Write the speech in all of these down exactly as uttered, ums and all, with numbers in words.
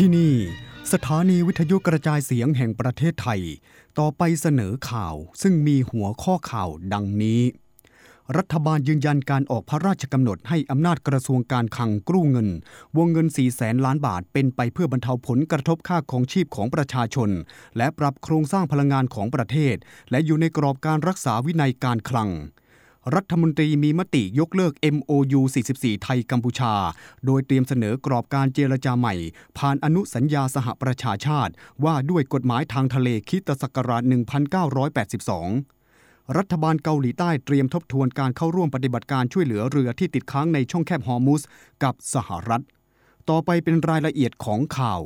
ที่นี่สถานีวิทยุกระจายเสียงแห่งประเทศไทยต่อไปเสนอข่าวซึ่งมีหัวข้อข่าวดังนี้รัฐบาลยืนยันการออกพระราชกำหนดให้อำนาจกระทรวงการคลังกู้เงินวงเงิน สี่แสน ล้านบาทเป็นไปเพื่อบรรเทาผลกระทบค่าครองชีพของประชาชนและปรับโครงสร้างพลังงานของประเทศและอยู่ในกรอบการรักษาวินัยการคลังรัฐมนตรีมีมติยกเลิก เอ็ม โอ ยู สี่สิบสี่ ไทยกัมพูชาโดยเตรียมเสนอกรอบการเจรจาใหม่ผ่านอนุสัญญาสหประชาชาติว่าด้วยกฎหมายทางทะเลคริสตศักราช หนึ่งพันเก้าร้อยแปดสิบสอง รัฐบาลเกาหลีใต้เตรียมทบทวนการเข้าร่วมปฏิบัติการช่วยเหลือเรือที่ติดค้างในช่องแคบฮอร์มุซกับสหรัฐต่อไปเป็นรายละเอียดของข่า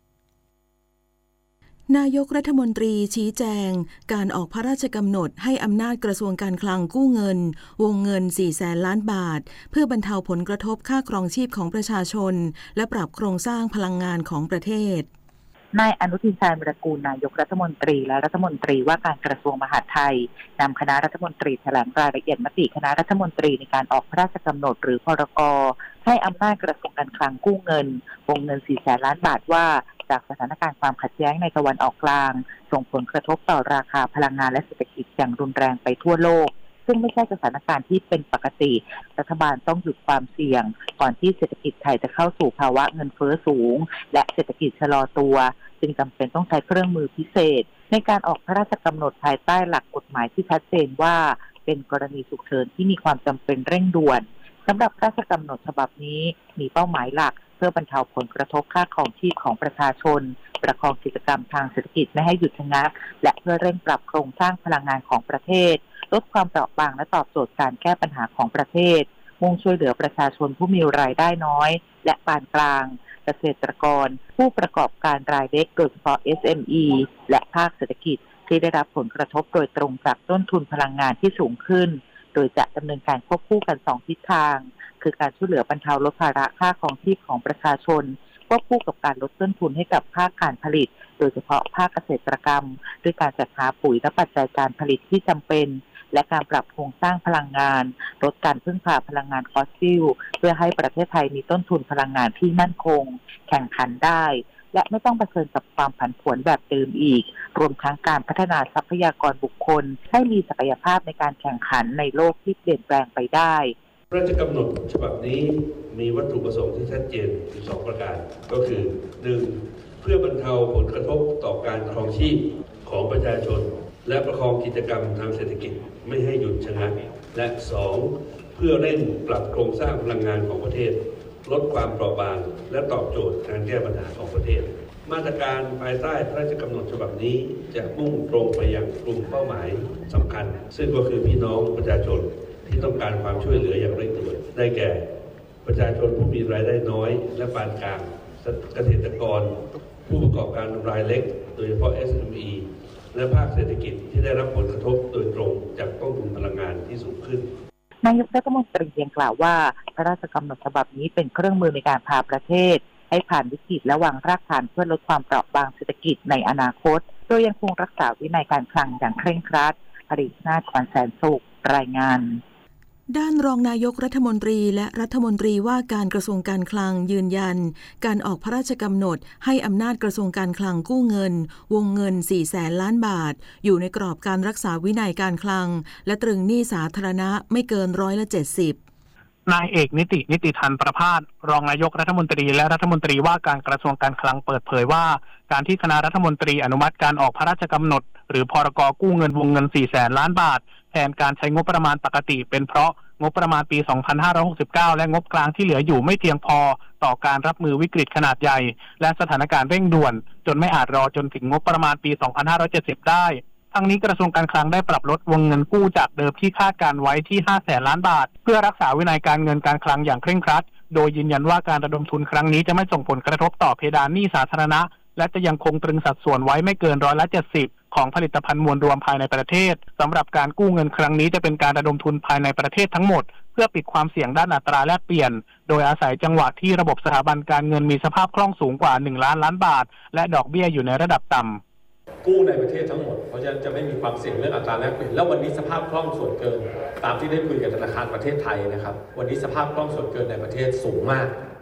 วนายกรัฐมนตรีชี้แจงการออกพระราชกำหนดให้อำนาจกระทรวงการคลังกู้เงินวงเงิน สี่แสน ล้านบาทเพื่อบรรเทาผลกระทบค่าครองชีพของประชาชนและปรับโครงสร้างพลังงานของประเทศนายอนุทินชาญวิรากูลนายกรัฐมนตรีและรัฐมนตรีว่าการกระทรวงมหาดไทยนำคณะรัฐมนตรีแถลงรายละเอียดมติคณะรัฐมนตรีในการออกพระราชกำหนดหรือพรก.ให้อำนาจกระทรวงการคลังกู้เงินวงเงิน สี่แสน ล้านบาทว่าจากสถานการณ์ความขัดแย้งในตะวันออกกลางส่งผลกระทบต่อราคาพลังงานและเศรษฐกิจอย่างรุนแรงไปทั่วโลกซึ่งไม่ใช่สถานการณ์ที่เป็นปกติรัฐบาลต้องหยุดความเสี่ยงก่อนที่เศรษฐกิจไทยจะเข้าสู่ภาวะเงินเฟ้อสูงและเศรษฐกิจชะลอตัวจึงจำเป็นต้องใช้เครื่องมือพิเศษในการออกพระราชกำหนดภายใต้หลักกฎหมายที่ชัดเจนว่าเป็นกรณีฉุกเฉินที่มีความจำเป็นเร่งด่วนสำหรับพระราชกำหนดฉบับนี้มีเป้าหมายหลักเพื่อบรรเทาผลกระทบค่าครองชีพของประชาชนประคองกิจกรรมทางเศรษฐกิจไม่ให้หยุดชะงักและเพื่อเร่งปรับโครงสร้างพลังงานของประเทศลดความเปราะบางและตอบโจทย์การแก้ปัญหาของประเทศมุ่งช่วยเหลือประชาชนผู้มีรายได้น้อยและปานกลางเกษตรกรผู้ประกอบการรายเล็กโดยเฉพาะ เอส เอ็ม อี และภาคเศรษฐกิจที่ได้รับผลกระทบโดยตรงจากต้นทุนพลังงานที่สูงขึ้นโดยจะดำเนินการควบคู่กันสองทิศทางคือการช่วยเหลือบรรเทาลดภาระค่าครองชีพของประชาชนควบคู่กับการลดต้นทุนให้กับภาคการผลิตโดยเฉพาะภาคเกษตรกรรมด้วยการจัดหาปุ๋ยและปัจจัยการผลิตที่จำเป็นและการปรับโครงสร้างพลังงานลดการพึ่งพาพลังงานฟอสซิลเพื่อให้ประเทศไทยมีต้นทุนพลังงานที่มั่นคงแข่งขันได้และไม่ต้องเผชิญกับความผันผวนแบบเดิมอีกรวมทั้งการพัฒนาทรัพยากรบุคคลให้มีศักยภาพในการแข่งขันในโลกที่เปลี่ยนแปลงไปได้พระราชกำหนดฉบับนี้มีวัตถุประสงค์ที่ชัดเจนอยู่สองประการก็คือ หนึ่ง เพื่อบรรเทาผลกระทบต่อการครองชีพของประชาชนและประคองกิจกรรมทางเศรษฐกิจไม่ให้หยุดชะงักและสองเพื่อเร่งปรับโครงสร้างพลังงานของประเทศลดความเปราะบางและตอบโจทย์การแก้ปัญหาของประเทศมาตรการภายใต้พระราชกำหนดฉบับนี้จะมุ่งตรงไปยังกลุ่มเป้าหมายสำคัญซึ่งก็คือพี่น้องประชาชนที่ต้องการความช่วยเหลืออย่างเร่งด่วนได้แก่ประชาชนผู้มีรายได้น้อยและปานกลางเกษตรกรผู้ประกอบการรายเล็กโดยเฉพาะ เอส เอ็ม อี และภาคเศรษฐกิจที่ได้รับผลกระทบโดยตรงจากต้นทุนพลังงานที่สูงขึ้นนายกรัฐมนตรียังกล่าวว่าพระราชกำหนดฉบับนี้เป็นเครื่องมือในการพาประเทศให้ผ่านวิกฤตและวางรากฐานเพื่อลดความเปราะบางเศรษฐกิจในอนาคตโดยยังคงรักษาวินัยการคลังอย่างเคร่งครัดผลิตนาถขวัญแสนสุขรายงานด้านรองนายกรัฐมนตรีและรัฐมนตรีว่าการกระทรวงการคลังยืนยันการออกพระราชกำหนดให้อำนาจกระทรวงการคลังกู้เงินวงเงิน สี่แสน ล้านบาทอยู่ในกรอบการรักษาวินัยการคลังและตรึงหนี้สาธารณะไม่เกินร้อยละเจ็ดสิบนายเอกนิตินิติธันประภาสรองนายกรัฐมนตรีและรัฐมนตรีว่าการกระทรวงการคลังเปิดเผยว่าการที่คณะรัฐมนตรีอนุมัติการออกพระราชกำหนดหรือพรก.กู้เงินวงเงิน สี่แสน ล้านบาทแทนการใช้งบประมาณปกติเป็นเพราะงบประมาณปี สองพันห้าร้อยหกสิบเก้า และงบกลางที่เหลืออยู่ไม่เพียงพอต่อการรับมือวิกฤตขนาดใหญ่และสถานการณ์เร่งด่วนจนไม่อาจรอจนถึงงบประมาณปี สองพันห้าร้อยเจ็ดสิบ ได้ทั้งนี้กระทรวงการคลังได้ปรับลดวงเงินกู้จากเดิมที่คาดการไว้ที่ ห้าแสน ล้านบาทเพื่อรักษาวินัยการเงินการคลังอย่างเคร่งครัดโดยยืนยันว่าการระดมทุนครั้งนี้จะไม่ส่งผลกระทบต่อเพดานหนี้สาธารณะและจะยังคงตรึงสัดส่วนไว้ไม่เกินร้อยละเจ็ดสิบของผลิตภัณฑ์มวลรวมภายในประเทศสำหรับการกู้เงินครั้งนี้จะเป็นการระดมทุนภายในประเทศทั้งหมดเพื่อปิดความเสี่ยงด้านอัตราแลกเปลี่ยนโดยอาศัยจังหวะที่ระบบสถาบันการเงินมีสภาพคล่องสูงกว่าหนึ่งล้านล้านบาทและดอกเบี้ยอยู่ในระดับต่ำกู้ในประเทศทั้งหมดเพราะฉะนั้นจะไม่มีความเสี่ยงเรื่องอัตราแลกเปลี่ยนแล้ววันนี้สภาพคล่องส่วนเกินตามที่ได้คุยกับธนาคารประเทศไทยนะครับวันนี้สภาพคล่องส่วนเกินในประเทศสูงมาก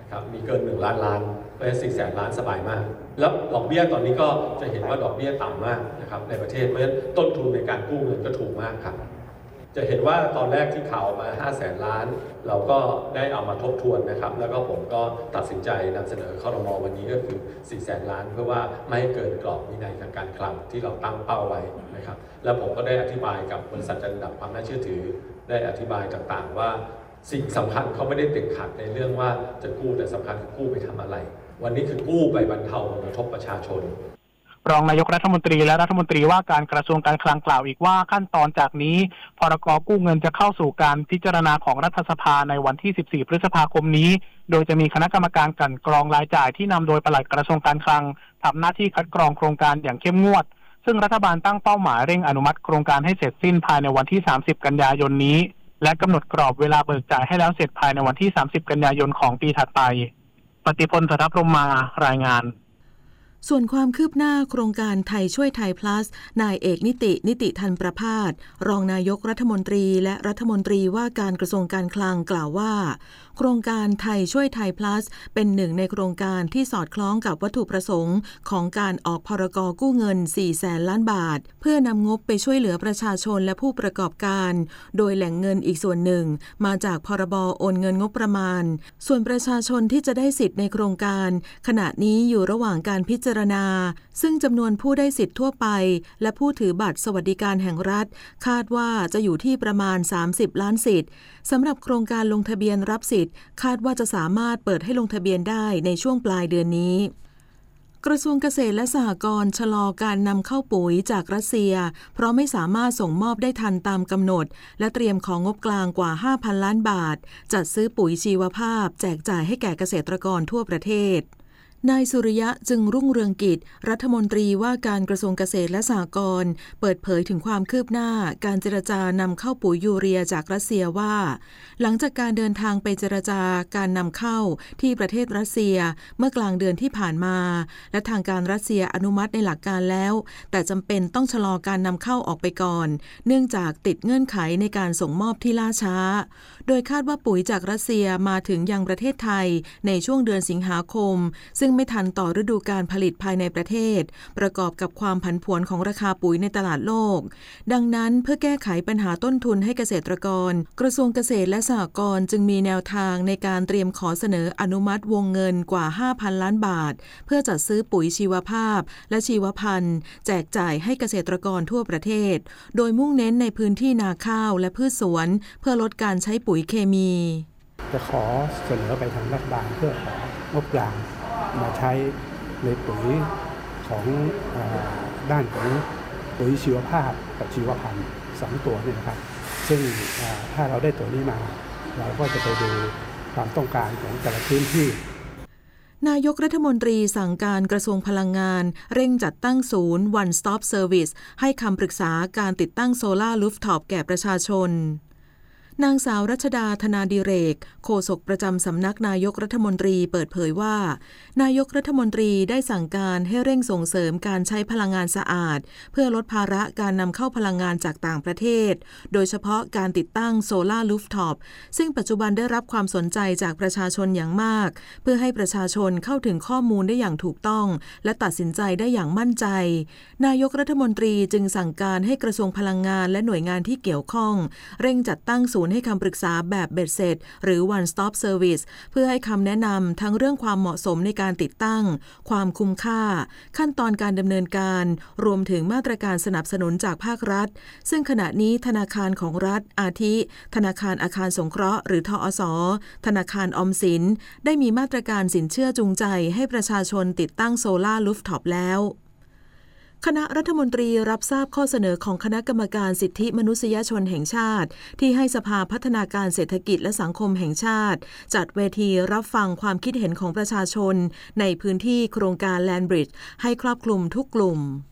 ครับมีเกินหนึ่งล้านล้านเพราะฉะนั้นสี่แสนล้านสบายมากแล้วดอกเบี้ยตอนนี้ก็จะเห็นว่าดอกเบี้ยต่ำมากนะครับในประเทศเพราะฉะนั้นต้นทุนในการกู้เงินก็ถูกมากครับจะเห็นว่าตอนแรกที่ข่าวมาห้าแสนล้านเราก็ได้เอามาทบทวนนะครับแล้วก็ผมก็ตัดสินใจนำเสนอครม.วันนี้ก็คือสี่แสนล้านเพื่อว่าไม่ให้เกินกรอบวินัยทางการคลังที่เราตั้งเป้าไว้นะครับแล้วผมก็ได้อธิบายกับบริษัทจัดอันดับความน่าเชื่อถือได้อธิบายต่างๆว่าสิ่งสำคัญเขาไม่ได้ติดขัดในเรื่องว่าจะกู้แต่สำคัญคือกู้ไปทำอะไรวันนี้คือกู้ไปบรรเทาผลกระทบประชาชนรองนายกรัฐมนตรีและรัฐมนตรีว่าการกระทรวงการคลังกล่าวอีกว่าขั้นตอนจากนี้พรก.กู้เงินจะเข้าสู่การพิจารณาของรัฐสภาในวันที่สิบสี่พฤษภาคมนี้โดยจะมีคณะกรรมการกลั่นกรองรายจ่ายที่นำโดยปลัดกระทรวงการคลังทำหน้าที่คัดกรองโครงการอย่างเข้มงวดซึ่งรัฐบาลตั้งเป้าหมายเร่งอนุมัติโครงการให้เสร็จสิ้นภายในวันที่สามสิบกันยายนนี้และกำหนดกรอบเวลาเบิกจ่ายให้แล้วเสร็จภายในวันที่สามสิบกันยายนของปีถัดไปปฏิพล สัทธพรหมารายงานส่วนความคืบหน้าโครงการไทยช่วยไทย plus นายเอกนิตินิติธันประภาสรองนายกรัฐมนตรีและรัฐมนตรีว่าการกระทรวงการคลังกล่าวว่าโครงการไทยช่วยไทย plus เป็นหนึ่งในโครงการที่สอดคล้องกับวัตถุประสงค์ของการออกพรก.กู้เงินสี่แสนล้านบาทเพื่อนำงบไปช่วยเหลือประชาชนและผู้ประกอบการโดยแหล่งเงินอีกส่วนหนึ่งมาจากพรบโอนเงินงบประมาณส่วนประชาชนที่จะได้สิทธิ์ในโครงการขณะนี้อยู่ระหว่างการพิจารณาซึ่งจำนวนผู้ได้สิทธิ์ทั่วไปและผู้ถือบัตรสวัสดิการแห่งรัฐคาดว่าจะอยู่ที่ประมาณสามสิบล้านสิทธิ์สำหรับโครงการลงทะเบียนรับสิทธิ์คาดว่าจะสามารถเปิดให้ลงทะเบียนได้ในช่วงปลายเดือนนี้กระทรวงเกษตรและสหกรณ์ชะลอการนำเข้าปุ๋ยจากรัสเซียเพราะไม่สามารถส่งมอบได้ทันตามกำหนดและเตรียมของงบกลางกว่า ห้าพันล้านบาทจัดซื้อปุ๋ยชีวภาพแจกจ่ายให้แก่เกษตรกรทั่วประเทศนายสุริยะจึงรุ่งเรืองกิจรัฐมนตรีว่าการกระทรวงเกษตรและสหกรณ์เปิดเผยถึงความคืบหน้าการเจรจานำเข้าปุ๋ยยูเรียจากรัสเซียว่าหลังจากการเดินทางไปเจรจาการนำเข้าที่ประเทศรัสเซียเมื่อกลางเดือนที่ผ่านมาและทางการรัสเซียอนุมัติในหลักการแล้วแต่จำเป็นต้องชะลอการนำเข้าออกไปก่อนเนื่องจากติดเงื่อนไขในการส่งมอบที่ล่าช้าโดยคาดว่าปุ๋ยจากรัสเซียมาถึงยังประเทศไทยในช่วงเดือนสิงหาคมซึ่งไม่ทันต่อฤดูการผลิตภายในประเทศประกอบกับความผันผวนของราคาปุ๋ยในตลาดโลกดังนั้นเพื่อแก้ไขปัญหาต้นทุนให้เกษตรกรกระทรวงเกษตรและสหกรณ์จึงมีแนวทางในการเตรียมขอเสนออนุมัติวงเงินกว่า ห้าพันล้านบาทเพื่อจัดซื้อปุ๋ยชีวภาพและชีวพันธุ์แจกจ่ายให้เกษตรกรทั่วประเทศโดยมุ่งเน้นในพื้นที่นาข้าวและพืชสวนเพื่อลดการใช้ปุ๋ยเคมีจะขอเสนอไปทางรัฐบาลเพื่อของบกลางมาใช้ในปุ๋ยของด้านของปุ๋ยชีวภาพกับชีวพันธุ์สองตัวนี่นะครับซึ่งถ้าเราได้ตัวนี้มาเราก็จะไปดูความต้องการของแต่ละพื้นที่นายกรัฐมนตรีสั่งการกระทรวงพลังงานเร่งจัดตั้งศูนย์ One Stop Service ให้คำปรึกษาการติดตั้งโซล่ารูฟท็อปแก่ประชาชนนางสาวรัชดาธนาดิเรกโฆษกประจำสำนักนายกรัฐมนตรีเปิดเผยว่านายกรัฐมนตรีได้สั่งการให้เร่งส่งเสริมการใช้พลังงานสะอาดเพื่อลดภาระการนำเข้าพลังงานจากต่างประเทศโดยเฉพาะการติดตั้งโซล่ารูฟท็อปซึ่งปัจจุบันได้รับความสนใจจากประชาชนอย่างมากเพื่อให้ประชาชนเข้าถึงข้อมูลได้อย่างถูกต้องและตัดสินใจได้อย่างมั่นใจนายกรัฐมนตรีจึงสั่งการให้กระทรวงพลังงานและหน่วยงานที่เกี่ยวข้องเร่งจัดตั้งศูนย์ให้คำปรึกษาแบบเบ็ดเสร็จหรือ One Stop Service เพื่อให้คำแนะนำทั้งเรื่องความเหมาะสมในการติดตั้งความคุ้มค่าขั้นตอนการดำเนินการรวมถึงมาตรการสนับสนุนจากภาครัฐซึ่งขณะนี้ธนาคารของรัฐอาทิธนาคารอาคารสงเคราะห์หรือทอส.ธนาคารออมสินได้มีมาตรการสินเชื่อจูงใจให้ประชาชนติดตั้งโซล่ารูฟท็อปแล้วคณะรัฐมนตรีรับทราบข้อเสนอของคณะกรรมการสิทธิมนุษยชนแห่งชาติที่ให้สภาพัฒนาการเศรษฐกิจและสังคมแห่งชาติจัดเวทีรับฟังความคิดเห็นของประชาชนในพื้นที่โครงการแลนด์บริดจ์ให้ครอบคลุมทุกกลุ่ม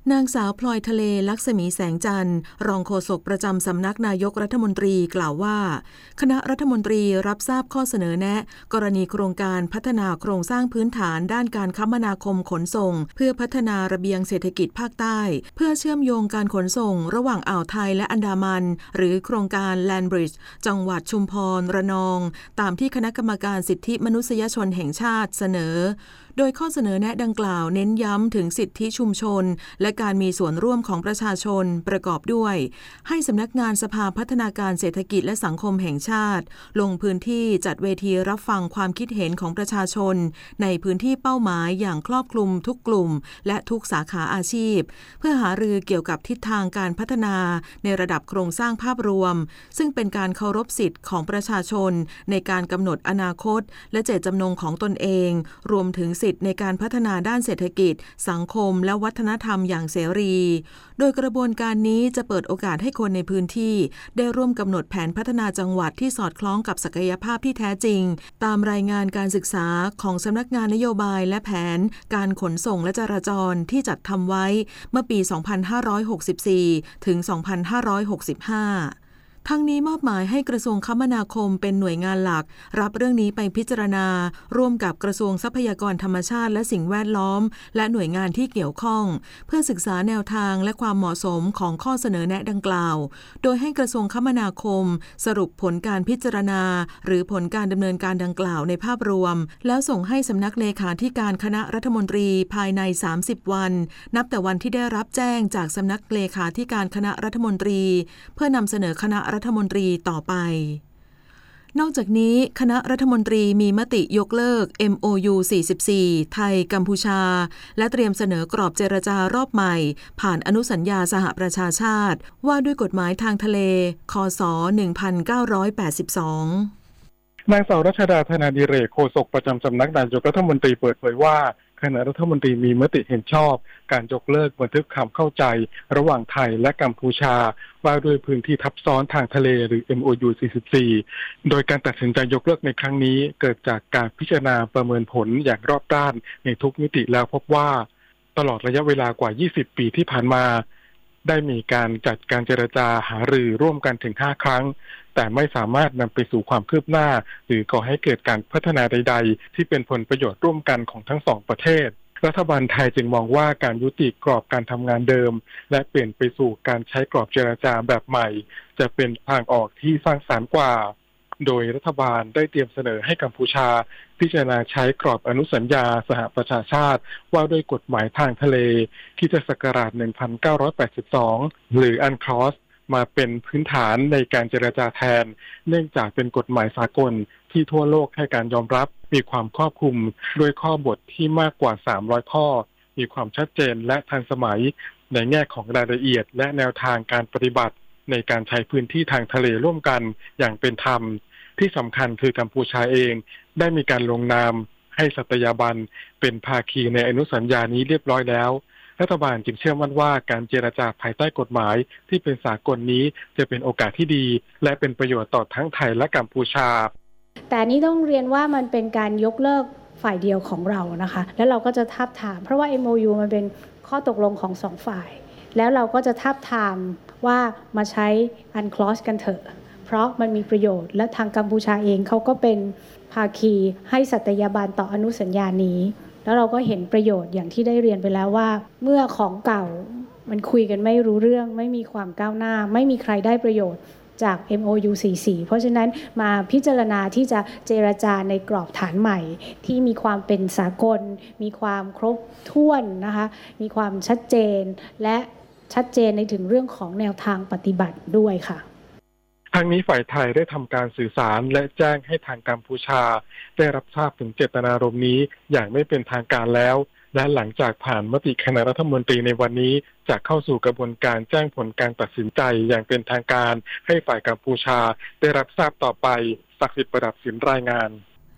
นางสาวพลอยทะเลลักษมีแสงจันทร์รองโฆษกประจำสำนักนายกรัฐมนตรีกล่าวว่าคณะรัฐมนตรีรับทราบข้อเสนอแนะกรณีโครงการพัฒนาโครงสร้างพื้นฐานด้านการคมนาคมขนส่งเพื่อพัฒนาระเบียงเศรษฐกิจภาคใต้เพื่อเชื่อมโยงการขนส่งระหว่างอ่าวไทยและอันดามันหรือโครงการ Land Bridge จังหวัดชุมพรระนองตามที่คณะกรรมการสิทธิมนุษยชนแห่งชาติเสนอโดยข้อเสนอแนะดังกล่าวเน้นย้ำถึงสิทธิชุมชนและการมีส่วนร่วมของประชาชนประกอบด้วยให้สำนักงานสภาพัฒนาการเศรษฐกิจและสังคมแห่งชาติลงพื้นที่จัดเวทีรับฟังความคิดเห็นของประชาชนในพื้นที่เป้าหมายอย่างครอบคลุมทุกกลุ่มและทุกสาขาอาชีพเพื่อหารือเกี่ยวกับทิศทางการพัฒนาในระดับโครงสร้างภาพรวมซึ่งเป็นการเคารพสิทธิ์ของประชาชนในการกำหนดอนาคตและเจตจำนงของตนเองรวมถึงสิทธิ์ในการพัฒนาด้านเศรษฐกิจสังคมและวัฒนธรรมอย่างเสรีโดยกระบวนการนี้จะเปิดโอกาสให้คนในพื้นที่ได้ร่วมกำหนดแผนพัฒนาจังหวัดที่สอดคล้องกับศักยภาพที่แท้จริงตามรายงานการศึกษาของสำนักงานนโยบายและแผนการขนส่งและจราจรที่จัดทำไว้เมื่อปี สองพันห้าร้อยหกสิบสี่ ถึง สองพันห้าร้อยหกสิบห้าทั้งนี้มอบหมายให้กระทรวงคมนาคมเป็นหน่วยงานหลักรับเรื่องนี้ไปพิจารณาร่วมกับกระทรวงทรัพยากรธรรมชาติและสิ่งแวดล้อมและหน่วยงานที่เกี่ยวข้องเพื่อศึกษาแนวทางและความเหมาะสมของข้อเสนอแนะดังกล่าวโดยให้กระทรวงคมนาคมสรุปผลการพิจารณาหรือผลการดำเนินการดังกล่าวในภาพรวมแล้วส่งให้สำนักเลขาธิการคณะรัฐมนตรีภายในสามสิบวันนับแต่วันที่ได้รับแจ้งจากสำนักเลขาธิการคณะรัฐมนตรีเพื่อนำเสนอคณะรัฐมนตรีต่อไปนอกจากนี้คณะรัฐมนตรีมีมติยกเลิก เอ็ม โอ ยู สี่สิบสี่ ไทยกัมพูชาและเตรียมเสนอกรอบเจรจารอบใหม่ผ่านอนุสัญญาสหประชาชาติว่าด้วยกฎหมายทางทะเลคศ หนึ่งพันเก้าร้อยแปดสิบสองนางสาวรัชดาธนาดิเรกโฆษกประจำสำนักนายกรัฐมนตรีเปิดเผยว่าคณะรัฐมนตรีมีมติเห็นชอบการยกเลิกบันทึกความเข้าใจระหว่างไทยและกัมพูชาว่าด้วยพื้นที่ทับซ้อนทางทะเลหรือ เอ็ม โอ ยู สี่สิบสี่ โดยการตัดสินใจยกเลิกในครั้งนี้เกิดจากการพิจารณาประเมินผลอย่างรอบด้านในทุกมิติแล้วพบว่าตลอดระยะเวลากว่ายี่สิบปีที่ผ่านมาได้มีการจัดการเจรจาหารือร่วมกันถึงห้าครั้งแต่ไม่สามารถนำไปสู่ความคืบหน้าหรือก่อให้เกิดการพัฒนาใดๆที่เป็นผลประโยชน์ร่วมกันของทั้งสองประเทศรัฐบาลไทยจึงมองว่าการยุติกรอบการทำงานเดิมและเปลี่ยนไปสู่การใช้กรอบเจรจาแบบใหม่จะเป็นทางออกที่สร้างสรรค์กว่าโดยรัฐบาลได้เตรียมเสนอให้กัมพูชาพิจารณาใช้กรอบอนุสัญญาสหประชาชาติว่าด้วยกฎหมายทางทะเลคริสตศักราช หนึ่งพันเก้าร้อยแปดสิบสอง หรือ อันคลอส มาเป็นพื้นฐานในการเจรจาแทนเนื่องจากเป็นกฎหมายสากลที่ทั่วโลกให้การยอมรับมีความครอบคลุมด้วยข้อบทที่มากกว่าสามร้อยข้อมีความชัดเจนและทันสมัยในแง่ของรายละเอียดและแนวทางการปฏิบัติในการใช้พื้นที่ทางทะเลร่วมกันอย่างเป็นธรรมที่สำคัญคือกัมพูชาเองได้มีการลงนามให้สัตยาบันเป็นภาคีในอนุสัญญานี้เรียบร้อยแล้วรัฐบาลจึงเชื่อมั่นว่าการเจรจาภายใต้กฎหมายที่เป็นสากลนี้จะเป็นโอกาสที่ดีและเป็นประโยชน์ต่อทั้งไทยและกัมพูชาแต่นี้ต้องเรียนว่ามันเป็นการยกเลิกฝ่ายเดียวของเรานะคะแล้วเราก็จะทาบทามเพราะว่า เอ็ม โอ ยู มันเป็นข้อตกลงของสองฝ่ายแล้วเราก็จะทาบทามว่ามาใช้ อันคลอส กันเถอะเพราะมันมีประโยชน์และทางกัมพูชาเองเขาก็เป็นภาคีให้สัตยาบันต่ออนุสัญญานี้แล้วเราก็เห็นประโยชน์อย่างที่ได้เรียนไปแล้วว่าเมื่อของเก่ามันคุยกันไม่รู้เรื่องไม่มีความก้าวหน้าไม่มีใครได้ประโยชน์จาก เอ็ม โอ ยู สี่สิบสี่ เพราะฉะนั้นมาพิจารณาที่จะเจรจาในกรอบฐานใหม่ที่มีความเป็นสากลมีความครบถ้วนนะคะมีความชัดเจนและชัดเจนในถึงเรื่องของแนวทางปฏิบัติด้วยค่ะทางนี้ฝ่ายไทยได้ทำการสื่อสารและแจ้งให้ทางกัมพูชาได้รับทราบถึงเจตนารมณ์นี้อย่างไม่เป็นทางการแล้วและหลังจากผ่านมติคณะรัฐมนตรีในวันนี้จะเข้าสู่กระบวนการแจ้งผลการตัดสินใจอย่างเป็นทางการให้ฝ่ายกัมพูชาได้รับทราบต่อไปศักดิ์สิทธิ์ประดับศิลป์รายงาน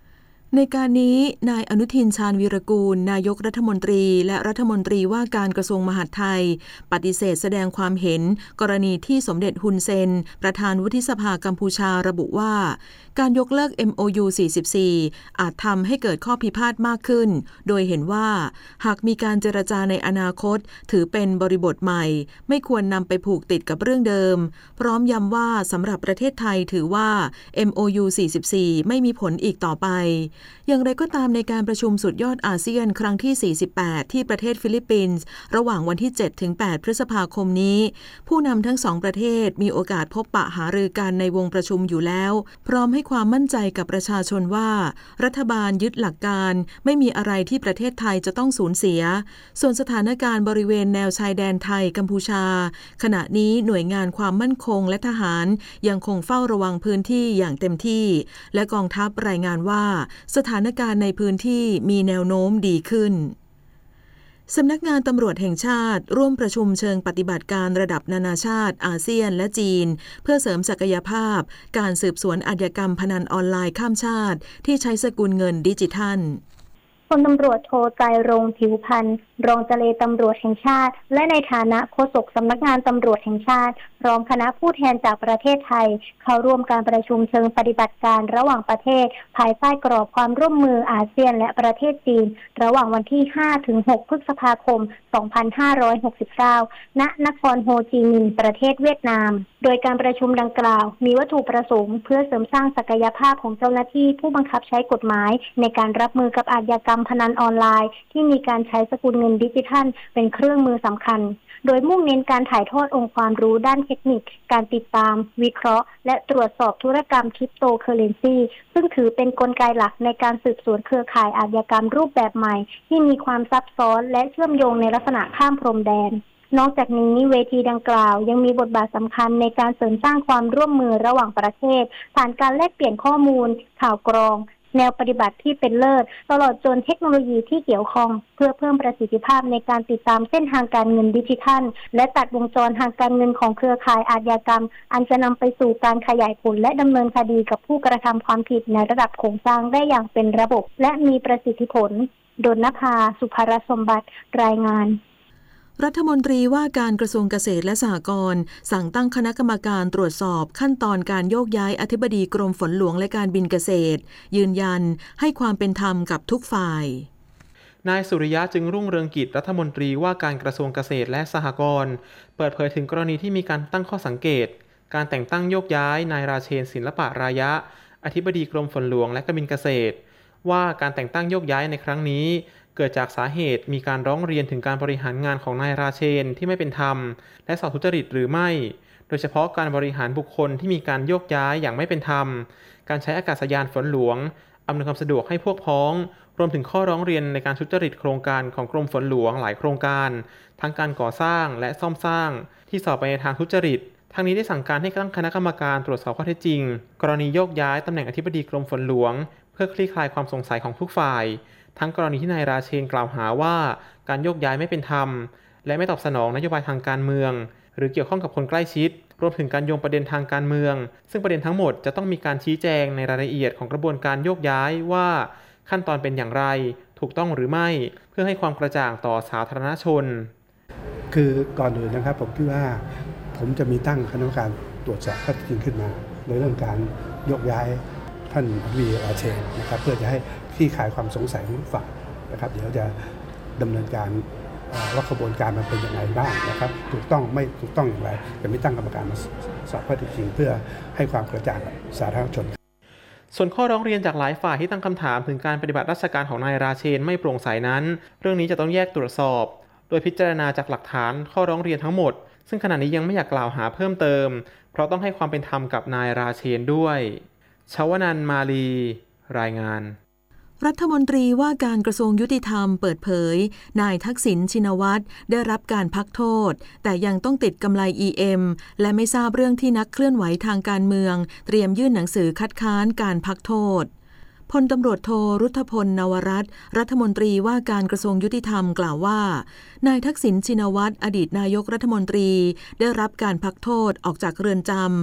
ในการนี้นายอนุทินชาญวีรกูลนายกรัฐมนตรีและรัฐมนตรีว่าการกระทรวงมหาดไทยปฏิเสธแสดงความเห็นกรณีที่สมเด็จฮุนเซนประธานวุฒิสภากัมพูชาระบุว่าการยกเลิก เอ็ม โอ ยู สี่สิบสี่ อาจทำให้เกิดข้อพิพาทมากขึ้นโดยเห็นว่าหากมีการเจรจาในอนาคตถือเป็นบริบทใหม่ไม่ควรนำไปผูกติดกับเรื่องเดิมพร้อมย้ำว่าสำหรับประเทศไทยถือว่า เอ็ม โอ ยู สี่สิบสี่ ไม่มีผลอีกต่อไปอย่างไรก็ตามในการประชุมสุดยอดอาเซียนครั้งที่ สี่สิบแปด ที่ประเทศฟิลิปปินส์ระหว่างวันที่ เจ็ดถึงแปด พฤษภาคมนี้ผู้นำทั้งสองประเทศมีโอกาสพบปะหารือกันในวงประชุมอยู่แล้วพร้อมให้ความมั่นใจกับประชาชนว่ารัฐบาลยึดหลักการไม่มีอะไรที่ประเทศไทยจะต้องสูญเสียส่วนสถานการณ์บริเวณแนวชายแดนไทยกัมพูชาขณะนี้หน่วยงานความมั่นคงและทหารยังคงเฝ้าระวังพื้นที่อย่างเต็มที่และกองทัพรายงานว่าสถานการณ์ในพื้นที่มีแนวโน้มดีขึ้นสำนักงานตำรวจแห่งชาติร่วมประชุมเชิงปฏิบัติการระดับนานาชาติอาเซียนและจีนเพื่อเสริมศักยภาพการสืบสวนอาชญากรรมพนันออนไลน์ข้ามชาติที่ใช้สกุลเงินดิจิทัลพลตำรวจโทไตรรงค์ผิวพรรณรองเจรตำรวจแห่งชาติและในฐานะโฆษกสำนักงานตำรวจแห่งชาติพร้อมคณะผู้แทนจากประเทศไทยเข้าร่วมการประชุมเชิงปฏิบัติการระหว่างประเทศภายใต้กรอบความร่วมมืออาเซียนและประเทศจีนระหว่างวันที่ ห้าถึงหก พฤษภาคม สองพันห้าร้อยหกสิบเก้า ณ นครโฮจิมินห์ประเทศเวียดนามโดยการประชุมดังกล่าวมีวัตถุประสงค์เพื่อเสริมสร้างศักยภาพของเจ้าหน้าที่ผู้บังคับใช้กฎหมายในการรับมือกับอาชญากรรมพนันออนไลน์ที่มีการใช้สกุลเงินดิจิทัลเป็นเครื่องมือสำคัญโดยมุ่งเน้นการถ่ายทอดองค์ความรู้ด้านเทคนิคการติดตามวิเคราะห์และตรวจสอบธุรกรรมคริปโตเคอเรนซีซึ่งถือเป็นกลไกหลักในการสืบสวนเครือข่ายอาชญากรรมรูปแบบใหม่ที่มีความซับซ้อนและเชื่อมโยงในลักษณะข้ามพรมแดนนอกจากนี้เวทีดังกล่าวยังมีบทบาทสำคัญในการเสริมสร้างความร่วมมือระหว่างประเทศผ่านการแลกเปลี่ยนข้อมูลข่าวกรองแนวปฏิบัติที่เป็นเลิศตลอดจนเทคโนโลยีที่เกี่ยวข้องเพื่อเพิ่มประสิทธิภาพในการติดตามเส้นทางการเงินดิจิทัลและตัดวงจรทางการเงินของเครือข่ายอาชญากรรมอันจะนำไปสู่การขยายผลและดำเนินคดีกับผู้กระทำความผิดในระดับโครงสร้างได้อย่างเป็นระบบและมีประสิทธิผลดลนภา สุภรสมบัติรายงานรัฐมนตรีว่าการกระทรวงเกษตรและสหกรณ์สั่งตั้งคณะกรรมการตรวจสอบขั้นตอนการโยกย้ายอธิบดีกรมฝนหลวงและการบินเกษตรยืนยันให้ความเป็นธรรมกับทุกฝ่ายนายสุริยะจึงรุ่งเรืองกิจรัฐมนตรีว่าการกระทรวงเกษตรและสหกรณ์เปิดเผยถึงกรณีที่มีการตั้งข้อสังเกตการแต่งตั้งโยกย้ายนายราเชนศิลปะรายะอธิบดีกรมฝนหลวงและการบินเกษตรว่าการแต่งตั้งโยกย้ายในครั้งนี้เกิดจากสาเหตุมีการร้องเรียนถึงการบริหารงานของนายราเชนที่ไม่เป็นธรรมและสอบทุจริตหรือไม่โดยเฉพาะการบริหารบุคคลที่มีการโยกย้ายอย่างไม่เป็นธรรมการใช้อากาศยานฝนหลวงอำนวยความสะดวกให้พวกพ้องรวมถึงข้อร้องเรียนในการทุจริตโครงการของกรมฝนหลวงหลายโครงการทั้งการก่อสร้างและซ่อมสร้างที่สอบไปในทางทุจริตทั้งนี้ได้สั่งการให้ตั้งคณะกรรมการตรวจสอบข้อเท็จจริงกรณีโยกย้ายตำแหน่งอธิบดีกรมฝนหลวงเพื่อคลี่คลายความสงสัยของทุกฝ่ายทั้งกรณีที่นายราเชนกล่าวหาว่าการโยกย้ายไม่เป็นธรรมและไม่ตอบสนองนโยบายทางการเมืองหรือเกี่ยวข้องกับคนใกล้ชิดรวมถึงการโยงประเด็นทางการเมืองซึ่งประเด็นทั้งหมดจะต้องมีการชี้แจงในรายละเอียดของกระบวนการโยกย้ายว่าขั้นตอนเป็นอย่างไรถูกต้องหรือไม่เพื่อให้ความกระจ่างต่อสาธารณชนคือก่อนอื่นนะครับผมคิดว่าผมจะมีตั้งคณะกรรมการตรวจสอบข้อเท็จจริงขึ้นมาในเรื่องการโยกย้ายท่านวีราเชนนะครับเพื่อจะให้คลี่คลายความสงสัยของทุกฝ่ายนะครับเดี๋ยวจะดำเนินการว่ากระบวนการมันเป็นอย่างไรบ้างนะครับถูกต้องไม่ถูกต้องอย่างไรจะไม่ตั้งกรรมการมาสอบข้อเท็จจริงเพื่อให้ความกระจ่างกับสาธารณชนส่วนข้อร้องเรียนจากหลายฝ่ายที่ตั้งคำถามถึงการปฏิบัติราชการของนายราเชนไม่โปร่งใสนั้นเรื่องนี้จะต้องแยกตรวจสอบโดยพิจารณาจากหลักฐานข้อร้องเรียนทั้งหมดซึ่งขณะนี้ยังไม่อยากกล่าวหาเพิ่มเติมเพราะต้องให้ความเป็นธรรมกับนายราเชนด้วยชวนันท์มาลีรายงานรัฐมนตรีว่าการกระทรวงยุติธรรมเปิดเผยนายทักษิณชินวัตรได้รับการพักโทษแต่ยังต้องติดกำไร อี เอ็ม และไม่ทราบเรื่องที่นักเคลื่อนไหวทางการเมืองเตรียมยื่นหนังสือคัดค้านการพักโทษพลตำรวจโทรุทธพลนวรัตน์รัฐมนตรีว่าการกระทรวงยุติธรรมกล่าวว่านายทักษิณชินวัตรอดีตนายกรัฐมนตรีได้รับการพักโทษออกจากเรือนจำ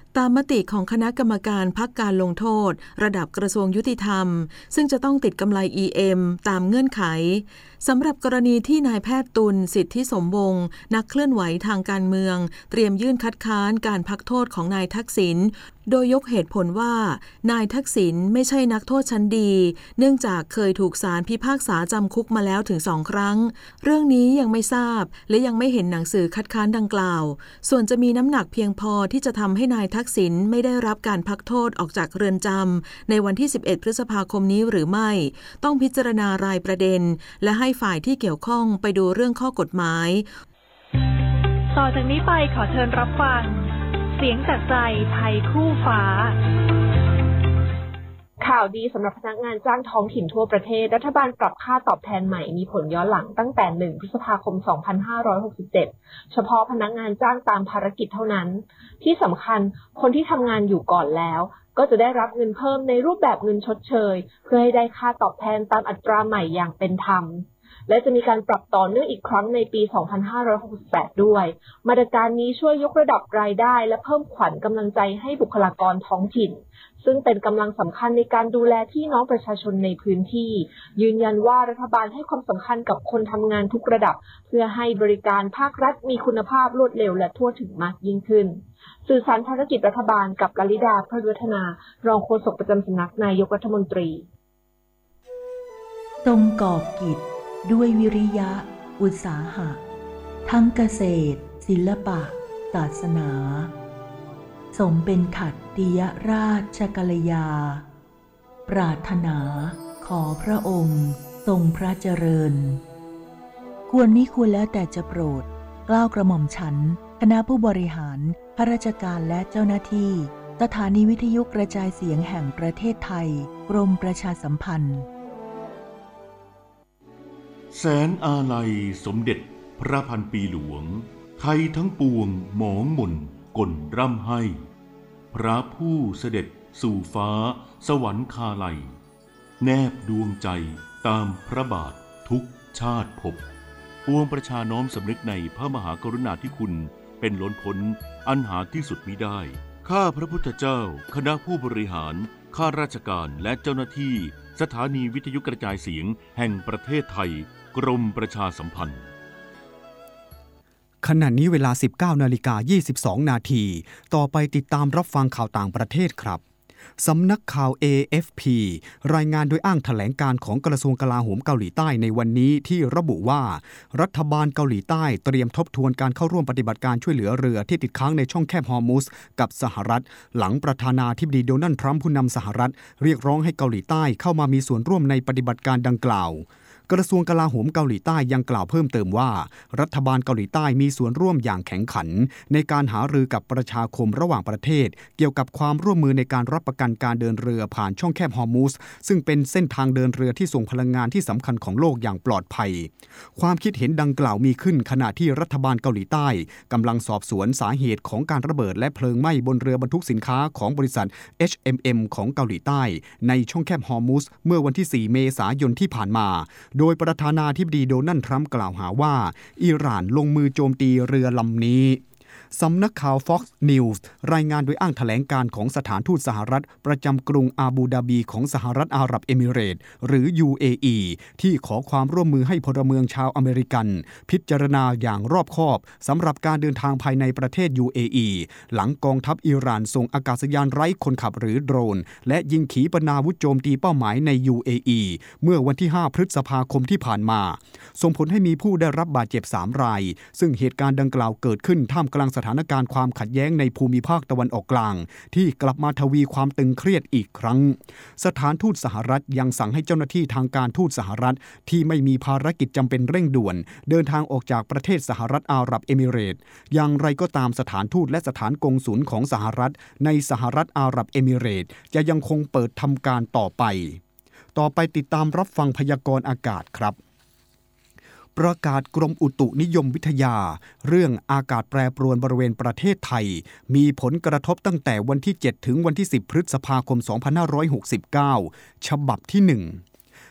ตามมติของคณะกรรมการพักการลงโทษระดับกระทรวงยุติธรรมซึ่งจะต้องติดกำไร อี เอ็ม ตามเงื่อนไขสำหรับกรณีที่นายแพทย์ตุลสิทธิสมวงศ์นักเคลื่อนไหวทางการเมืองเตรียมยื่นคัดค้านการพักโทษของนายทักษิณโดยยกเหตุผลว่านายทักษิณไม่ใช่นักโทษชั้นดีเนื่องจากเคยถูกศาลพิพากษาจำคุกมาแล้วถึงสองครั้งเรื่องนี้ยังไม่ทราบและยังไม่เห็นหนังสือคัดค้านดังกล่าวส่วนจะมีน้ำหนักเพียงพอที่จะทำให้นายทักษิณไม่ได้รับการพักโทษออกจากเรือนจำในวันที่สิบเอ็ดพฤษภาคมนี้หรือไม่ต้องพิจารณารายประเด็นและให้ฝ่ายที่เกี่ยวข้องไปดูเรื่องข้อกฎหมายต่อจากนี้ไปขอเชิญรับฟังเสียงจากใจไทยคู่ฟ้าข่าวดีสำหรับพนักงานจ้างท้องถิ่นทั่วประเทศรัฐบาลปรับค่าตอบแทนใหม่มีผลย้อนหลังตั้งแต่หนึ่งพฤษภาคมสองพันห้าร้อยหกสิบเจ็ดเฉพาะพนักงานจ้างตามภารกิจเท่านั้นที่สำคัญคนที่ทำงานอยู่ก่อนแล้วก็จะได้รับเงินเพิ่มในรูปแบบเงินชดเชยเพื่อให้ได้ค่าตอบแทนตามอัตราใหม่อย่างเป็นธรรมและจะมีการปรับต่อเนื่องอีกครั้งในปีสองพันห้าร้อยหกสิบแปดด้วยมาตรการนี้ช่วยยกระดับรายได้และเพิ่มขวัญกำลังใจให้บุคลากรท้องถิ่นซึ่งเป็นกำลังสำคัญในการดูแลพี่น้องประชาชนในพื้นที่ยืนยันว่ารัฐบาลให้ความสำคัญกับคนทำงานทุกระดับเพื่อให้บริการภาครัฐมีคุณภาพรวดเร็วและทั่วถึงมากยิ่งขึ้นสื่อสารภารกิจรัฐบาลกับลลิดาพระวัฒนารองโฆษกประจำสำนักนายกรัฐมนตรีทรงกอบกิจด้วยวิริยะอุตสาหะทั้งเกษตรศิลปะศาสนาสมเป็นขัตติยราชกัลยาปรารถนาขอพระองค์ทรงพระเจริญควรมิควรแล้วแต่จะโปรดเกล้ากระหม่อมฉันคณะผู้บริหารข้าราชการและเจ้าหน้าที่สถานีวิทยุกระจายเสียงแห่งประเทศไทยกรมประชาสัมพันธ์แสนอาลัยสมเด็จพระพันปีหลวงไทยทั้งปวงหมองหม่นก่นร่ำให้พระผู้เสด็จสู่ฟ้าสวรรคาลัยแนบดวงใจตามพระบาททุกชาติภพปวงประชาน้อมสำนึกในพระมหากรุณาธิคุณเป็นล้นพ้นอันหาที่สุดมิได้ข้าพระพุทธเจ้าคณะผู้บริหารข้าราชการและเจ้าหน้าที่สถานีวิทยุกระจายเสียงแห่งประเทศไทยกรมประชาสัมพันธ์ขณะนี้เวลา สิบเก้านาฬิกายี่สิบสองนาทีต่อไปติดตามรับฟังข่าวต่างประเทศครับสำนักข่าว เอ เอฟ พี รายงานโดยอ้างแถลงการของกระทรวงกลาโหมเกาหลีใต้ในวันนี้ที่ระบุว่ารัฐบาลเกาหลีใต้เตรียมทบทวนการเข้าร่วมปฏิบัติการช่วยเหลือเรือที่ติดค้างในช่องแคบฮอร์มุซกับสหรัฐหลังประธานาธิบดีโดนัลด์ทรัมป์ผู้นำสหรัฐเรียกร้องให้เกาหลีใต้เข้ามามีส่วนร่วมในปฏิบัติการดังกล่าวกระทรวงกลาโหมเกาหลีใต้ยังกล่าวเพิ่มเติมว่ารัฐบาลเกาหลีใต้มีส่วนร่วมอย่างแข็งขันในการหารือกับประชาคมระหว่างประเทศเกี่ยวกับความร่วมมือในการรับประกันการเดินเรือผ่านช่องแคบฮอร์มุซซึ่งเป็นเส้นทางเดินเรือที่ส่งพลังงานที่สำคัญของโลกอย่างปลอดภัยความคิดเห็นดังกล่าวมีขึ้นขณะที่รัฐบาลเกาหลีใต้กำลังสอบสวนสาเหตุของการระเบิดและเพลิงไหม้บนเรือบรรทุกสินค้าของบริษัท เอช เอ็ม เอ็ม ของเกาหลีใต้ในช่องแคบฮอร์มุซเมื่อวันที่สี่เมษายนที่ผ่านมาโดยประธานาธิบดีโดนัลด์ทรัมป์กล่าวหาว่าอิหร่านลงมือโจมตีเรือลำนี้สำนักข่าว Fox News รายงานโดยอ้างแถลงการของสถานทูตสหรัฐประจำกรุงอาบูดาบีของสหรัฐอาหรับเอมิเรตส์หรือ ยู เอ อี ที่ขอความร่วมมือให้พลเมืองชาวอเมริกันพิจารณาอย่างรอบคอบสำหรับการเดินทางภายในประเทศ ยู เอ อี หลังกองทัพอิหร่านส่งอากาศยานไร้คนขับหรือโดรนและยิงขีปนาวุธโจมตีเป้าหมายใน ยู เอ อี เมื่อวันที่ห้าพฤษภาคมที่ผ่านมาส่งผลให้มีผู้ได้รับบาดเจ็บสามรายซึ่งเหตุการณ์ดังกล่าวเกิดขึ้นท่ามกลางสถานการณ์ความขัดแย้งในภูมิภาคตะวันออกกลางที่กลับมาทวีความตึงเครียดอีกครั้งสถานทูตสหรัฐยังสั่งให้เจ้าหน้าที่ทางการทูตสหรัฐที่ไม่มีภารกิจจำเป็นเร่งด่วนเดินทางออกจากประเทศสหรัฐอาหรับเอมิเรตส์อย่างไรก็ตามสถานทูตและสถานกงสุลของสหรัฐในสหรัฐอาหรับเอมิเรตส์จะยังคงเปิดทำการต่อไปต่อไปติดตามรับฟังพยากรณ์อากาศครับประกาศกรมอุตุนิยมวิทยาเรื่องอากาศแปรปรวนบริเวณประเทศไทยมีผลกระทบตั้งแต่วันที่เจ็ดถึงวันที่สิบพฤษภาคมสองพันห้าร้อยหกสิบเก้าฉบับที่หนึ่ง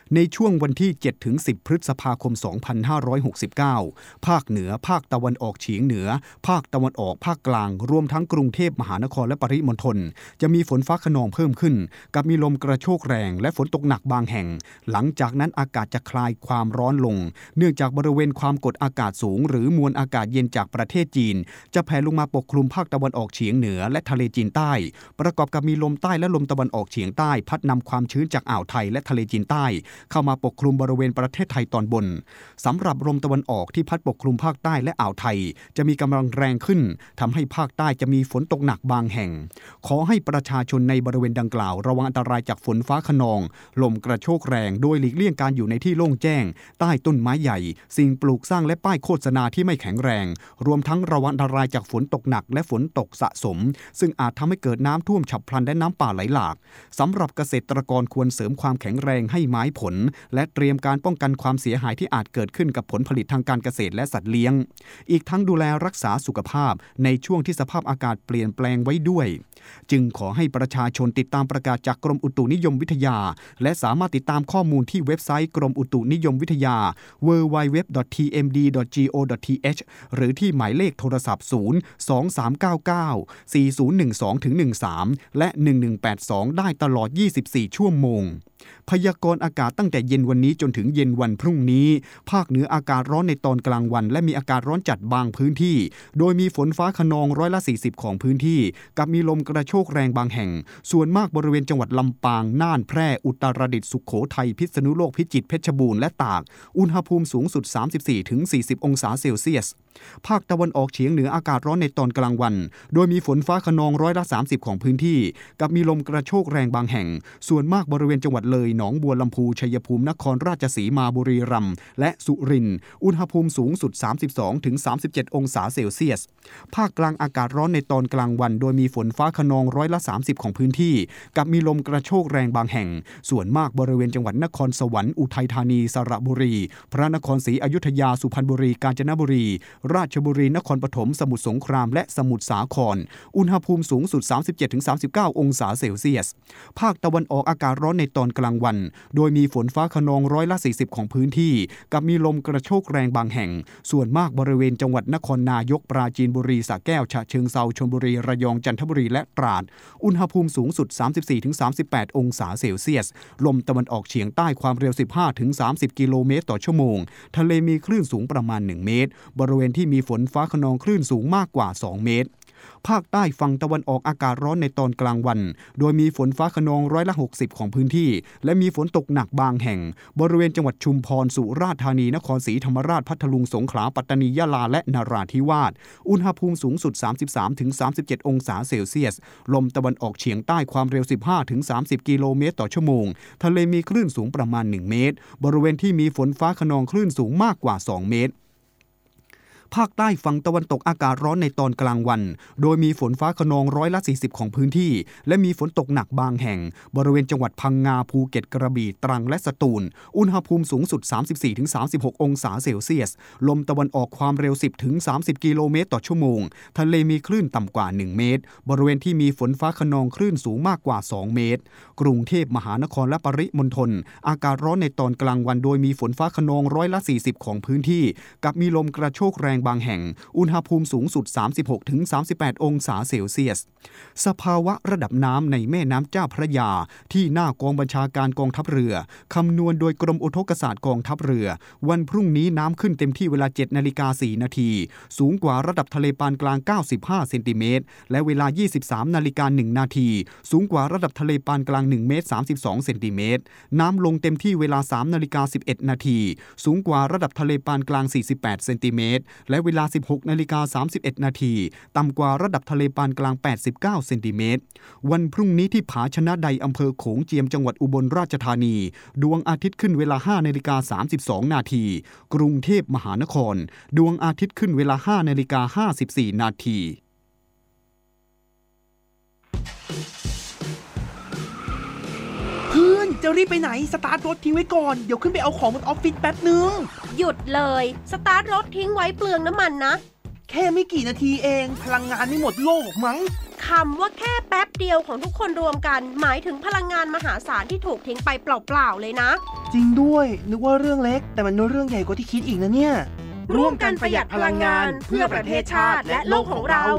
ในช่วงวันที่ เจ็ดถึงสิบ พฤษภาคม สองพันห้าร้อยหกสิบเก้า ภาคเหนือภาคตะวันออกเฉียงเหนือภาคตะวันออกภาคกลางรวมทั้งกรุงเทพมหานครและปริมณฑลจะมีฝนฟ้าคะนองเพิ่มขึ้นกับมีลมกระโชกแรงและฝนตกหนักบางแห่งหลังจากนั้นอากาศจะคลายความร้อนลงเนื่องจากบริเวณความกดอากาศสูงหรือมวลอากาศเย็นจากประเทศจีนจะแผ่ลงมาปกคลุมภาคตะวันออกเฉียงเหนือและทะเลจีนใต้ประกอบกับมีลมใต้และลมตะวันออกเฉียงใต้พัดนำความชื้นจากอ่าวไทยและทะเลจีนใต้เข้ามาปกคลุมบริเวณประเทศไทยตอนบนสำหรับลมตะวันออกที่พัดปกคลุมภาคใต้และอ่าวไทยจะมีกำลังแรงขึ้นทำให้ภาคใต้จะมีฝนตกหนักบางแห่งขอให้ประชาชนในบริเวณดังกล่าวระวังอันตรายจากฝนฟ้าคะนองลมกระโชกแรงโดยหลีกเลี่ยงการอยู่ในที่โล่งแจ้งใต้ต้นไม้ใหญ่สิ่งปลูกสร้างและป้ายโฆษณาที่ไม่แข็งแรงรวมทั้งระวังอันตรายจากฝนตกหนักและฝนตกสะสมซึ่งอาจทำให้เกิดน้ำท่วมฉับพลันและน้ำป่าไหลหลากสำหรับเกษตรกรควรเสริมความแข็งแรงให้ไม้ผลและเตรียมการป้องกันความเสียหายที่อาจเกิดขึ้นกับผลผลิตทางการเกษตรและสัตว์เลี้ยงอีกทั้งดูแลรักษาสุขภาพในช่วงที่สภาพอากาศเปลี่ยนแปลงไว้ด้วยจึงขอให้ประชาชนติดตามประกาศจากกรมอุตุนิยมวิทยาและสามารถติดตามข้อมูลที่เว็บไซต์กรมอุตุนิยมวิทยา ดับเบิลยู ดับเบิลยู ดับเบิลยู ดอท ที เอ็ม ดี ดอท จี โอ ดอท ที เอช หรือที่หมายเลขโทรศัพท์ศูนย์ สอง สาม เก้า เก้า สี่ ศูนย์ หนึ่ง สอง หนึ่ง สามและหนึ่ง หนึ่ง แปด สองได้ตลอดยี่สิบสี่ชั่วโมงพยากรณ์อากาศตั้งแต่เย็นวันนี้จนถึงเย็นวันพรุ่งนี้ภาคเหนืออากาศร้อนในตอนกลางวันและมีอากาศร้อนจัดบางพื้นที่โดยมีฝนฟ้าคะนองร้อยละสี่สิบของพื้นที่กับมีลมกระโชกแรงบางแห่งส่วนมากบริเวณจังหวัดลำปางน่านแพร่อุตรดิตถ์สุโขทัยพิษณุโลกพิจิตรเพชรบูรณ์และตากอุณหภูมิสูงสุด สามสิบสี่ถึงสี่สิบ องศาเซลเซียสภาคตะวันออกเฉียงเหนืออากาศร้อนในตอนกลางวันโดยมีฝนฟ้าคะนองร้อยละสามสิบของพื้นที่กับมีลมกระโชกแรงบางแห่งส่วนมากบริเวณจังหวัดเลยหนองบัวลำพูชัยภูมินครราชสีมาบุรีรัมย์และสุรินทร์อุณหภูมิสูงสุด สามสิบสองถึงสามสิบเจ็ด องศาเซลเซียสภาคกลางอากาศร้อนในตอนกลางวันโดยมีฝนฟ้าคะนองร้อยละสามสิบของพื้นที่กับมีลมกระโชกแรงบางแห่งส่วนมากบริเวณจังหวัดนครสวรรค์อุทัยธานีสระบุรีพระนครศรีอยุธยาสุพรรณบุรีกาญจนบุรีราชบุรีนครปฐมสมุทรสงครามและสมุทรสาครอุณหภูมิสูงสุด สามสิบเจ็ดถึงสามสิบเก้า องศาเซลเซียสภาคตะวันออกอากาศร้อนในตอนกลางวันโดยมีฝนฟ้าคะนองร้อยละสี่สิบของพื้นที่กับมีลมกระโชกแรงบางแห่งส่วนมากบริเวณจังหวัดนครนายกปราจีนบุรีสระแก้วฉะเชิงเทราชลบุรีระยองจันทบุรีและตราดอุณหภูมิสูงสุด สามสิบสี่ถึงสามสิบแปด องศาเซลเซียสลมตะวันออกเฉียงใต้ความเร็ว สิบห้าถึงสามสิบ กิโลเมตรต่อชั่วโมงทะเลมีคลื่นสูงประมาณหนึ่งเมตรบริเวณที่มีฝนฟ้าคะนองคลื่นสูงมากกว่าสองเมตรภาคใต้ฝั่งตะวันออกอากาศร้อนในตอนกลางวันโดยมีฝนฟ้าคะนองร้อยละหกสิบของพื้นที่และมีฝนตกหนักบางแห่งบริเวณจังหวัดชุมพรสุราษฎร์ธานีนครศรีธรรมราชพัทลุงสงขลาปัตตานียะลาและนราธิวาสอุณหภูมิสูงสุด สามสิบสามถึงสามสิบเจ็ด องศาเซลเซียสลมตะวันออกเฉียงใต้ความเร็ว สิบห้าถึงสามสิบ กิโลเมตรต่อชั่วโมงทะเลมีคลื่นสูงประมาณหนึ่งเมตรบริเวณที่มีฝนฟ้าคะนองคลื่นสูงมากกว่าสองเมตรภาคใต้ฝั่งตะวันตกอากาศร้อนในตอนกลางวันโดยมีฝนฟ้าคะนองร้อยละสี่สิบของพื้นที่และมีฝนตกหนักบางแห่งบริเวณจังหวัดพังงาภูเก็ตกระบี่ตรังและสตูลอุณหภูมิสูงสุด สามสิบสี่ถึงสามสิบหก องศาเซลเซียสลมตะวันออกความเร็ว สิบถึงสามสิบ กิโลเมตรต่อชั่วโมงทะเลมีคลื่นต่ำกว่าหนึ่งเมตรบริเวณที่มีฝนฟ้าคะนองคลื่นสูงมากกว่าสองเมตรกรุงเทพมหานครและปริมณฑลอากาศร้อนในตอนกลางวันโดยมีฝนฟ้าคะนองร้อยละสี่สิบของพื้นที่กับมีลมกระโชกแรงบางแห่งอุณหภูมิสูงสุด สามสิบหกถึงสามสิบแปด องศาเซลเซียสสภาวะระดับน้ำในแม่น้ำเจ้าพระยาที่หน้ากองบัญชาการกองทัพเรือคำนวณโดยกรมอุทกศาสตร์กองทัพเรือวันพรุ่งนี้น้ำขึ้นเต็มที่เวลา เจ็ดนาฬิกาสี่นาทีสูงกว่าระดับทะเลปานกลางเก้าสิบห้าเซนติเมตรและเวลา ยี่สิบสามนาฬิกาหนึ่งนาทีสูงกว่าระดับทะเลปานกลางหนึ่งเมตรสามสิบสองเซนติเมตรน้ำลงเต็มที่เวลา สามนาฬิกาสิบเอ็ดนาทีสูงกว่าระดับทะเลปานกลางสี่สิบแปดเซนติเมตรและเวลา สิบหกนาฬิกาสามสิบเอ็ดนาทีต่ำกว่าระดับทะเลปานกลางแปดสิบเก้าเซนติเมตรวันพรุ่งนี้ที่ผาชนะใดอำเภอโขงเจียมจังหวัดอุบลราชธานีดวงอาทิตย์ขึ้นเวลา ห้านาฬิกาสามสิบสองนาทีกรุงเทพมหานครดวงอาทิตย์ขึ้นเวลา ห้านาฬิกาห้าสิบสี่นาทีเพื่อนจะรีบไปไหนสตาร์ทรถทิ้งไว้ก่อนเดี๋ยวขึ้นไปเอาของบนออฟฟิศแป๊บนึงหยุดเลยสตาร์ทรถทิ้งไว้เปลืองน้ำมันนะแค่ไม่กี่นาทีเองพลังงานไม่หมดโลกมั้งคำว่าแค่แป๊บเดียวของทุกคนรวมกันหมายถึงพลังงานมหาศาลที่ถูกทิ้งไปเปล่าๆเลยนะจริงด้วยนึกว่าเรื่องเล็กแต่มันเรื่องใหญ่กว่าที่คิดอีกนะเนี่ยร่วมกันประหยัดพลังงานเพื่อประเทศชาติและโลกของเรา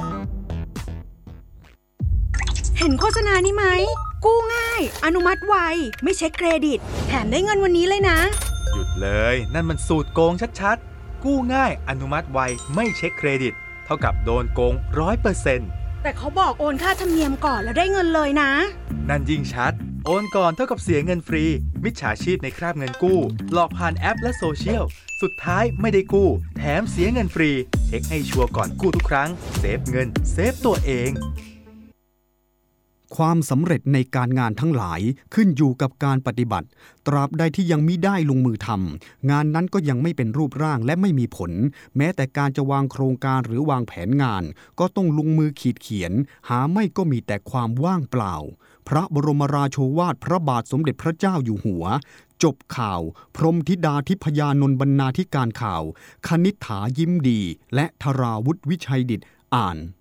เห็นโฆษณานี้ไหมกู้ง่ายอนุมัติไวไม่เช็คเครดิตแถมได้เงินวันนี้เลยนะหยุดเลยนั่นมันสูตรโกงชัดๆกู้ง่ายอนุมัติไวไม่เช็คเครดิตเท่ากับโดนโกง ร้อยเปอร์เซ็นต์แต่เขาบอกโอนค่าธรรมเนียมก่อนแล้วได้เงินเลยนะนั่นยิ่งชัดโอนก่อนเท่ากับเสียเงินฟรีมิจฉาชีพในคราบเงินกู้หลอกผ่านแอปและโซเชียลสุดท้ายไม่ได้กู้แถมเสียเงินฟรีเช็คให้ชัวร์ก่อนกู้ทุกครั้งเซฟเงินเซฟตัวเองความสำเร็จในการงานทั้งหลายขึ้นอยู่กับการปฏิบัติตราบใดที่ยังมิได้ลงมือทำงานนั้นก็ยังไม่เป็นรูปร่างและไม่มีผลแม้แต่การจะวางโครงการหรือวางแผนงานก็ต้องลงมือขีดเขียนหาไม่ก็มีแต่ความว่างเปล่าพระบรมราโชวาทพระบาทสมเด็จพระเจ้าอยู่หัวจบข่าวพรหมธิดาทิพยานนท์บรรณาธิการข่าวคณิษฐายิ้มดีและธราวุฒิวิชัยดิษฐ์อ่าน